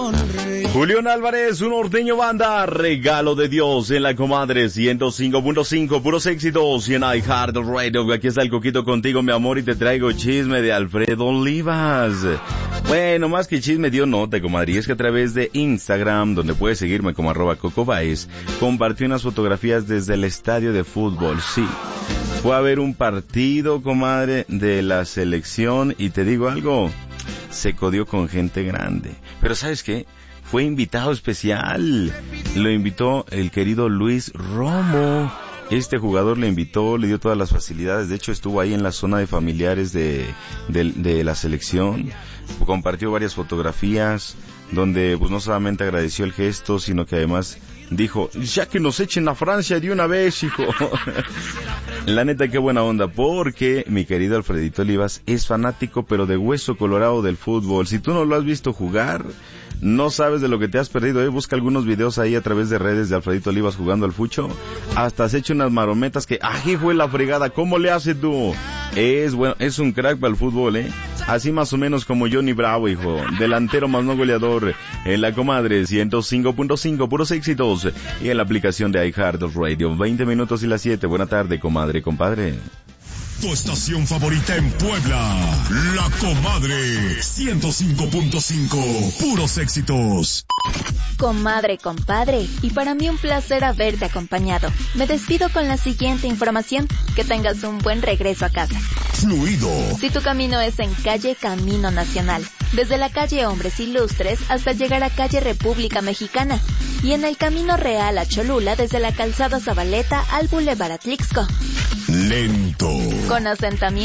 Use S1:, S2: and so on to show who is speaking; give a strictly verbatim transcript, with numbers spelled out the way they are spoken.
S1: Julián Álvarez, un norteño banda, regalo de Dios en la comadre ciento cinco punto cinco, puros éxitos y en iHeartRadio. Aquí está el Coquito contigo, mi amor, y te traigo chisme de Alfredo Olivas. Bueno, más que chisme dio nota, comadre, y es que a través de Instagram, donde puedes seguirme como arroba Coco Baez, compartió unas fotografías desde el estadio de fútbol. Sí, fue a ver un partido, comadre, de la selección, y te digo algo, se codió con gente grande. Pero ¿sabes qué? Fue invitado especial. Lo invitó el querido Luis Romo. Este jugador le invitó, le dio todas las facilidades. De hecho, estuvo ahí en la zona de familiares de, de, de la selección. Compartió varias fotografías donde pues no solamente agradeció el gesto, sino que además dijo, ya que nos echen a Francia de una vez, hijo. La neta, qué buena onda, porque mi querido Alfredito Olivas es fanático, pero de hueso colorado del fútbol. Si tú no lo has visto jugar, no sabes de lo que te has perdido, ¿eh? Busca algunos videos ahí a través de redes de Alfredito Olivas jugando al fucho. Hasta has hecho unas marometas que, ¡ay, fue la fregada! ¿Cómo le hace tú? Es bueno, es un crack para el fútbol, ¿eh? Así más o menos como Johnny Bravo, hijo. Delantero más no goleador. En la comadre ciento cinco punto cinco, puros éxitos. Y en la aplicación de iHeartRadio. veinte minutos y las siete. Buena tarde, comadre, compadre.
S2: Tu estación favorita en Puebla, La Comadre, ciento cinco punto cinco, puros éxitos.
S3: Comadre, compadre, y para mí un placer haberte acompañado. Me despido con la siguiente información. Que tengas un buen regreso a casa.
S2: Fluido.
S3: Si tu camino es en calle Camino Nacional, desde la calle Hombres Ilustres hasta llegar a calle República Mexicana, y en el Camino Real a Cholula desde la calzada Zabaleta al Boulevard Atlixco.
S2: Lento.
S3: Con asentamiento